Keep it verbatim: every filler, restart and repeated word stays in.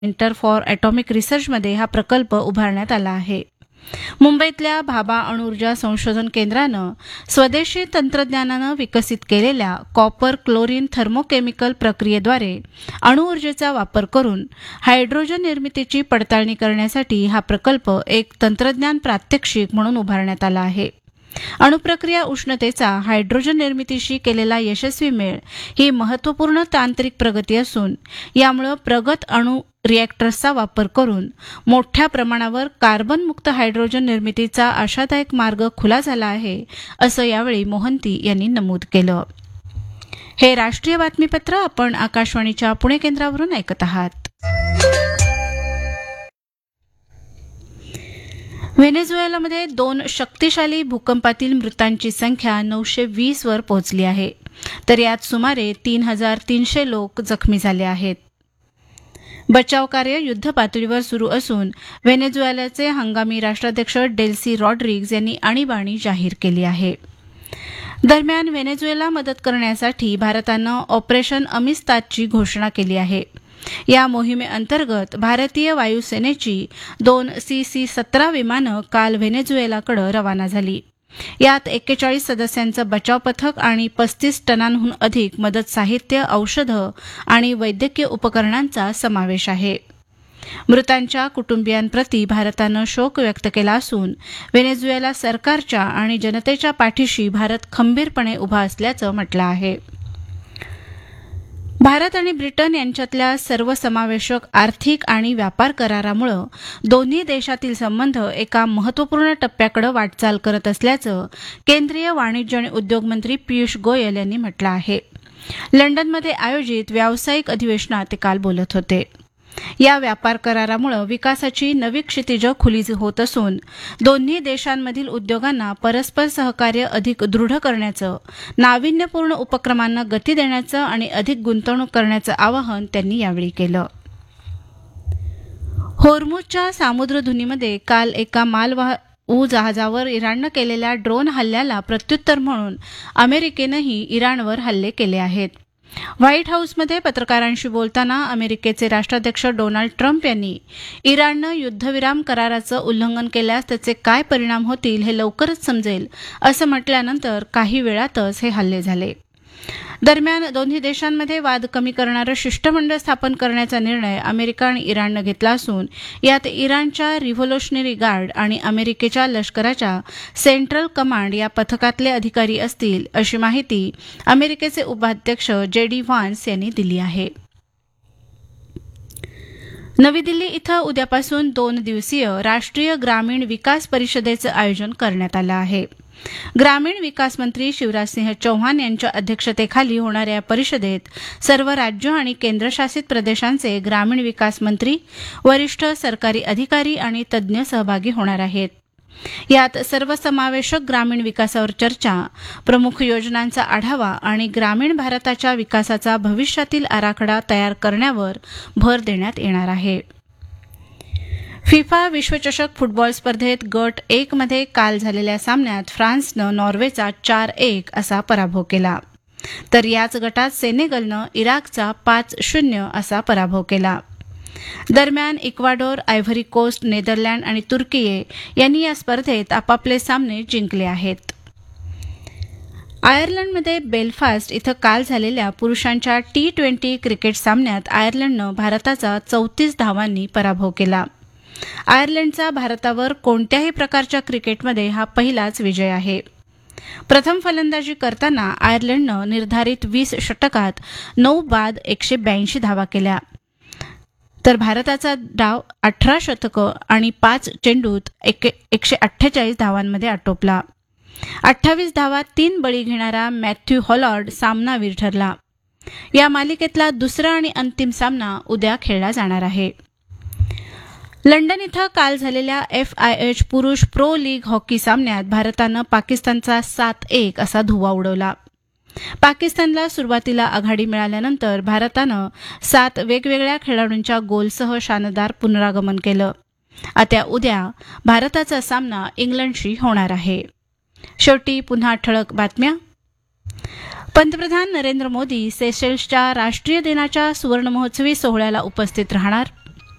Centre for atomic रिसर्चमध्ये हा प्रकल्प उभारण्यात आला आहे. मुंबईतल्या भाभा अणुऊर्जा संशोधन केंद्रानं स्वदेशी तंत्रज्ञानानं विकसित केलेल्या कॉपर क्लोरीन थर्मोकेमिकल प्रक्रियेद्वारे अणुऊर्जेचा वापर करून हायड्रोजन निर्मितीची पडताळणी करण्यासाठी हा प्रकल्प एक तंत्रज्ञान प्रात्यक्षिक म्हणून उभारण्यात आला आहे. अणुप्रक्रिया उष्णतेचा हायड्रोजन निर्मितीशी केलेला यशस्वी मेळ ही महत्त्वपूर्ण तांत्रिक प्रगती असून यामुळे प्रगत अणु रिएक्टर्सचा वापर करून मोठ्या प्रमाणावर कार्बन मुक्त हायड्रोजन निर्मितीचा आशादायक मार्ग खुला झाला आहे, असं यावेळी मोहंती यांनी नमूद केलं. हे राष्ट्रीय बातमीपत्र आपण आकाशवाणीच्या पुणे केंद्रावरून ऐकत आहात. व्हेनेझुएलामध्ये दोन शक्तिशाली भूकंपातील मृतांची संख्या नऊशे वीस वर पोहोचली आहे, तर यात सुमारे तीन हजार तीनशे लोक जखमी झाले आहेत. बचाव कार्य युद्ध पातळीवर सुरू असून व्हेनेझुएलाचे हंगामी राष्ट्राध्यक्ष डेल्सी रॉड्रिग्ज यांनी आणीबाणी जाहीर केली आहे. दरम्यान व्हेनेझुएला मदत करण्यासाठी भारतानं ऑपरेशन अमिस्तादची घोषणा केली आहे. या मोहिमेअंतर्गत भारतीय वायुसेनेची दोन सी सी सतरा विमानं काल व्हेनेझुएलाकडे रवाना झाली. यात एक्केचाळीस सदस्यांचं बचाव पथक आणि पस्तीस टनांहून अधिक मदत साहित्य, औषधं आणि वैद्यकीय उपकरणांचा समावेश आहे. मृतांच्या कुटुंबियांप्रती भारतानं शोक व्यक्त केला असून व्हेनेझुएला सरकारच्या आणि जनतेच्या पाठीशी भारत खंबीरपणे उभा असल्याचं म्हटलं आहे. भारत आणि ब्रिटन यांच्यातल्या सर्वसमावेशक आर्थिक आणि व्यापार करारामुळे दोन्ही देशातील संबंध एका महत्त्वपूर्ण टप्प्याकडे वाटचाल करत असल्याचं केंद्रीय वाणिज्य आणि उद्योग मंत्री पियुष गोयल यांनी म्हटलं आहे. लंडनमध्ये आयोजित व्यावसायिक अधिवेशनात ते काल बोलत होते. या व्यापार करारामुळे विकासाची नवी क्षितिजं खुली होत असून दोन्ही देशांमधील उद्योगांना परस्पर सहकार्य अधिक दृढ करण्याचं, नाविन्यपूर्ण उपक्रमांना गती देण्याचं आणि अधिक गुंतवणूक करण्याचं आवाहन त्यांनी यावेळी केलं. होर्मुझच्या सामुद्रधुनीमध्ये काल एका मालवाहू जहाजावर इराणनं केलेल्या ड्रोन हल्ल्याला प्रत्युत्तर म्हणून अमेरिकेनंही इराणवर हल्ले केले आहेत. व्हाईट हाऊसमध्ये पत्रकारांशी बोलताना अमेरिकेचे राष्ट्राध्यक्ष डोनाल्ड ट्रम्प यांनी इराणनं युद्धविराम कराराचं उल्लंघन केल्यास त्याचे काय परिणाम होतील हे लवकरच समजेल असं म्हटल्यानंतर काही वेळातच हे हल्ले झाले. दरम्यान दोन्ही देशांमध्ये वाद कमी करणारं शिष्टमंडळ स्थापन करण्याचा निर्णय अमेरिका आणि इराणनं घेतला असून यात इराणच्या रिव्होल्युशनरी गार्ड आणि अमेरिकेच्या लष्कराच्या सेंट्रल कमांड या पथकातले अधिकारी असतील, अशी माहिती अमेरिकेचे उपाध्यक्ष जे डी व्हान्स यांनी दिली आहे. नवी दिल्ली इथं उद्यापासून दोन दिवसीय राष्ट्रीय ग्रामीण विकास परिषदेचं आयोजन करण्यात आलं आहे. ग्रामीण विकास मंत्री शिवराजसिंह चौहान यांच्या अध्यक्षतेखाली होणाऱ्या या परिषदेत सर्व राज्य आणि केंद्रशासित प्रदेशांचे ग्रामीण विकास मंत्री, वरिष्ठ सरकारी अधिकारी आणि तज्ज्ञ सहभागी होणार आहेत. यात सर्वसमावेशक ग्रामीण विकासावर चर्चा, प्रमुख योजनांचा आढावा आणि ग्रामीण भारताच्या विकासाचा भविष्यातील आराखडा तयार करण्यावर भर देण्यात येणार आहे. फिफा विश्वचषक फुटबॉल स्पर्धेत गट एक मध्ये काल झालेल्या सामन्यात फ्रान्सनं नॉर्वेचा चार एक असा पराभव केला, तर याच गटात सेनेगलनं इराकचा पाच शून्य असा पराभव केला. दरम्यान इक्वाडोर, आयव्हरी कोस्ट, नेदरलँड आणि तुर्की यांनी या स्पर्धेत आपापले सामने जिंकले आहेत. आयर्लंडमध्ये बेलफास्ट इथं काल झालेल्या पुरुषांच्या टी ट्वेंटी क्रिकेट सामन्यात आयर्लंडनं भारताचा चौतीस धावांनी पराभव केला. आयर्लंडचा भारतावर कोणत्याही प्रकारच्या क्रिकेटमध्ये हा पहिलाच विजय आहे. प्रथम फलंदाजी करताना आयर्लंडनं निर्धारित वीस षटकात नऊ बाद एकशे ब्याऐंशी धावा केल्या, तर भारताचा डाव अठरा शतकं आणि पाच चेंडूत एकशे अठ्ठेचाळीस धावांमध्ये आटोपला. अठ्ठावीस धावात तीन बळी घेणारा मॅथ्यू हॉलॉर्ड सामनावीर ठरला. या मालिकेतला दुसरा आणि अंतिम सामना उद्या खेळला जाणार आहे. लंडन इथं काल झालेल्या एफ आय एच पुरुष प्रो लीग हॉकी सामन्यात भारतानं पाकिस्तानचा सात एक असा धुव्वा उडवला. पाकिस्तानला सुरुवातीला आघाडी मिळाल्यानंतर भारतानं सात वेगवेगळ्या खेळाडूंच्या गोलसह शानदार पुनरागमन केलं. आता उद्या भारताचा सामना इंग्लंडशी होणार आहे. शेवटी पुन्हा ठळक बातम्या. पंतप्रधान नरेंद्र मोदी सेशेल्सच्या राष्ट्रीय दिनाच्या सुवर्णमहोत्सवी सोहळ्याला उपस्थित राहणार.